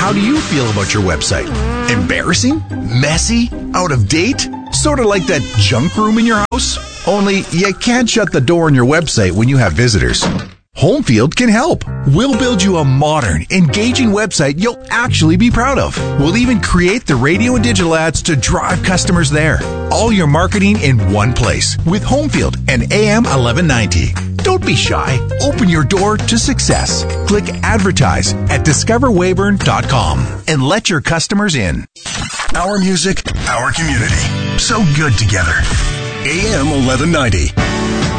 How do you feel about your website? Embarrassing? Messy? Out of date? Sort of like that junk room in your house? Only you can't shut the door on your website when you have visitors. Homefield can help. We'll build you a modern, engaging website you'll actually be proud of. We'll even create the radio and digital ads to drive customers there. All your marketing in one place with Homefield and AM 1190. Don't be shy. Open your door to success. Click advertise at discoverweyburn.com and let your customers in. Our music, our community. So good together. AM 1190.